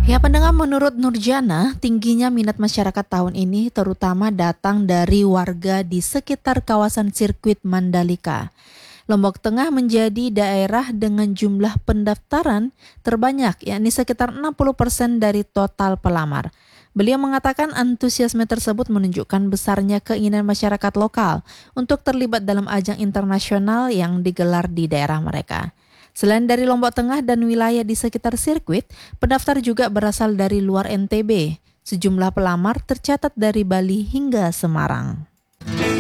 Ya pendengar, menurut Nurjana, tingginya minat masyarakat tahun ini terutama datang dari warga di sekitar kawasan sirkuit Mandalika. Lombok Tengah menjadi daerah dengan jumlah pendaftaran terbanyak, yakni sekitar 60% dari total pelamar. Beliau mengatakan antusiasme tersebut menunjukkan besarnya keinginan masyarakat lokal untuk terlibat dalam ajang internasional yang digelar di daerah mereka. Selain dari Lombok Tengah dan wilayah di sekitar sirkuit, pendaftar juga berasal dari luar NTB. Sejumlah pelamar tercatat dari Bali hingga Semarang.